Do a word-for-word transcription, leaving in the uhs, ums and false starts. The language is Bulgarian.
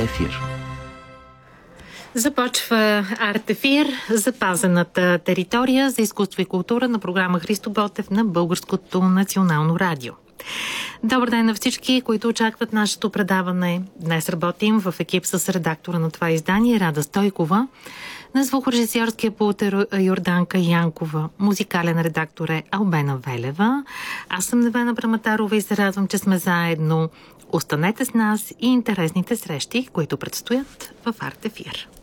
Ефир. Започва Арт Ефир, запазената територия за изкуство и култура на програма Христо Ботев на Българското национално радио. Добър ден на всички, които очакват нашето предаване. Днес работим в екип с редактора на това издание Рада Стойкова, на звукорежисьорския пулт Йорданка Янкова, музикален редактор е Албена Велева. Аз съм Невена Браматарова и се радвам, че сме заедно. Останете с нас и интересните срещи, които предстоят в Арт Ефир.